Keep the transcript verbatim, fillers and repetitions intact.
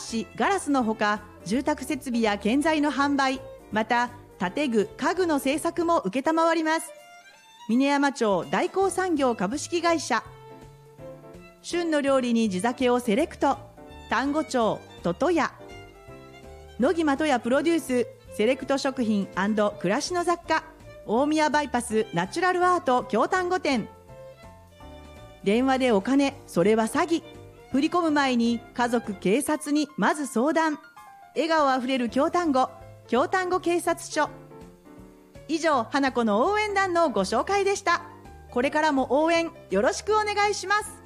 紙、ガラスのほか、住宅設備や建材の販売、また建具、家具の製作も承ります。峰山町大光産業株式会社。旬の料理に地酒をセレクト、丹後町ととや。野木まとやプロデュース、セレクト食品&暮らしの雑貨、大宮バイパスナチュラルアート京丹後店。電話でお金、それは詐欺。振り込む前に家族、警察にまず相談。笑顔あふれる京丹後、京丹後警察署。以上、花子の応援団のご紹介でした。これからも応援よろしくお願いします。